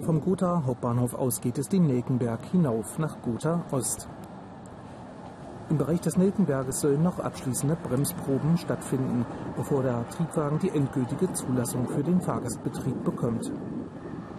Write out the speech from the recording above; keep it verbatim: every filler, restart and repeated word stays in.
Vom Gotha Hauptbahnhof aus geht es den Nelkenberg hinauf nach Gotha Ost. Im Bereich des Nelkenberges sollen noch abschließende Bremsproben stattfinden, bevor der Triebwagen die endgültige Zulassung für den Fahrgastbetrieb bekommt.